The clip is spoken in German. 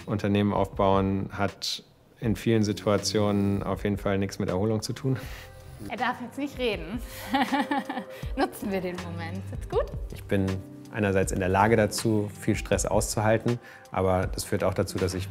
Unternehmen aufbauen hat in vielen Situationen auf jeden Fall nichts mit Erholung zu tun. Er darf jetzt nicht reden. Nutzen wir den Moment. Ist gut? Ich bin einerseits in der Lage dazu, viel Stress auszuhalten, aber das führt auch dazu, dass ich